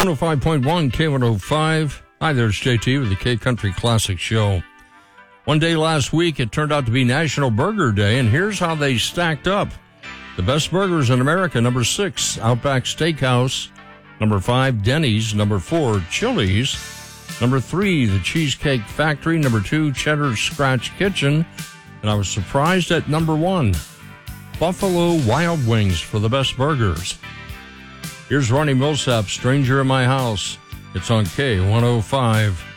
105.1 K105. Hi, there's JT with the K Country Classic Show. One day last week, it turned out to be National Burger Day, and here's how they stacked up. The best burgers in America, number 6, Outback Steakhouse. Number 5, Denny's. Number 4, Chili's. Number 3, The Cheesecake Factory. Number 2, Cheddar Scratch Kitchen. And I was surprised at number 1, Buffalo Wild Wings for the best burgers. Here's Ronnie Millsap, Stranger in My House. It's on K105.